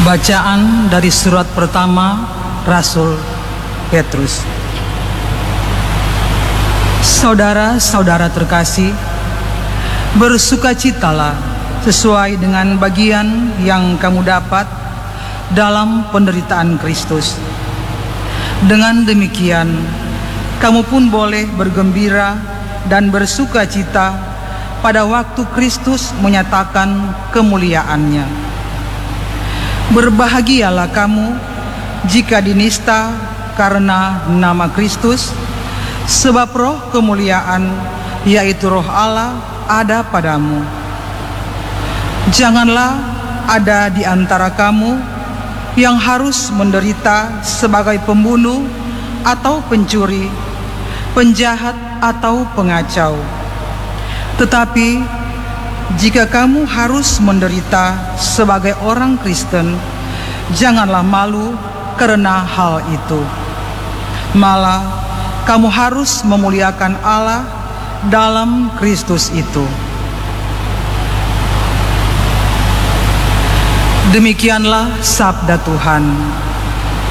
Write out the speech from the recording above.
Bacaan dari surat pertama Rasul Petrus. Saudara-saudara terkasih, bersukacitalah sesuai dengan bagian yang kamu dapat dalam penderitaan Kristus. Dengan demikian, kamu pun boleh bergembira dan bersukacita pada waktu Kristus menyatakan kemuliaannya. Berbahagialah kamu jika dinista karena nama Kristus, sebab roh kemuliaan, yaitu roh Allah, ada padamu. Janganlah ada di antara kamu yang harus menderita sebagai pembunuh atau pencuri, penjahat atau pengacau. Tetapi jika kamu harus menderita sebagai orang Kristen, janganlah malu karena hal itu. Malah, kamu harus memuliakan Allah dalam Kristus itu. Demikianlah sabda Tuhan.